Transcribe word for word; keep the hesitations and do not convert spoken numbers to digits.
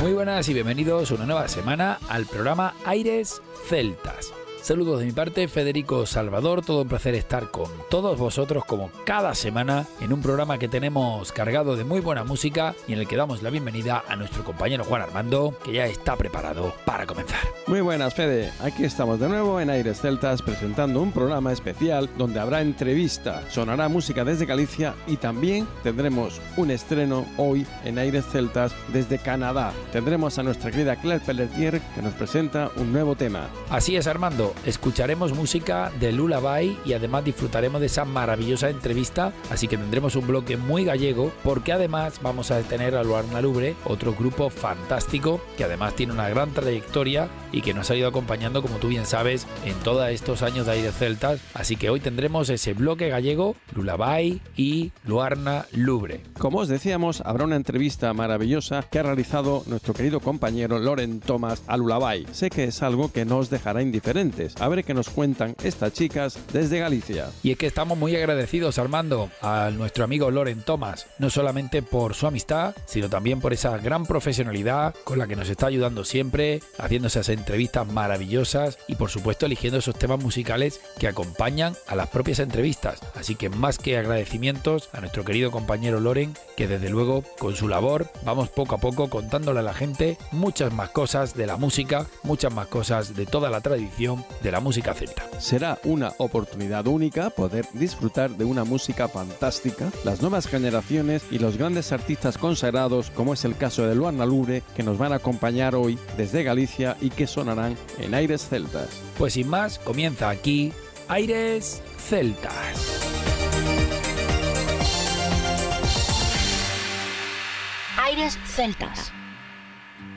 Muy buenas y bienvenidos una nueva semana al programa Aires Celtas. Saludos de mi parte, Federico Salvador, todo un placer estar con todos vosotros como cada semana en un programa que tenemos cargado de muy buena música y en el que damos la bienvenida a nuestro compañero Juan Armando, que ya está preparado para comenzar. Muy buenas, Fede, aquí estamos de nuevo en Aires Celtas presentando un programa especial donde habrá entrevista, sonará música desde Galicia y también tendremos un estreno hoy en Aires Celtas desde Canadá. Tendremos a nuestra querida Claire Pelletier que nos presenta un nuevo tema. Así es, Armando. Escucharemos música de Lullaby y además disfrutaremos de esa maravillosa entrevista, así que tendremos un bloque muy gallego porque además vamos a tener a Luarna Lubre, otro grupo fantástico que además tiene una gran trayectoria y que nos ha ido acompañando, como tú bien sabes, en todos estos años de Aires Celtas, así que hoy tendremos ese bloque gallego, Lullaby y Luarna Lubre. Como os decíamos, habrá una entrevista maravillosa que ha realizado nuestro querido compañero Loren Thomas a Lullaby. Sé que es algo que no os dejará indiferentes. A ver qué nos cuentan estas chicas desde Galicia. Y es que estamos muy agradecidos, Armando, a nuestro amigo Loren Thomas, no solamente por su amistad, sino también por esa gran profesionalidad con la que nos está ayudando siempre, haciendo esas entrevistas maravillosas y por supuesto eligiendo esos temas musicales que acompañan a las propias entrevistas. Así que más que agradecimientos a nuestro querido compañero Loren, que desde luego con su labor vamos poco a poco contándole a la gente muchas más cosas de la música, muchas más cosas de toda la tradición de la música celta. Será una oportunidad única poder disfrutar de una música fantástica, las nuevas generaciones y los grandes artistas consagrados, como es el caso de Luarna Lubre, que nos van a acompañar hoy desde Galicia y que sonarán en Aires Celtas. Pues sin más, comienza aquí Aires Celtas. Aires Celtas.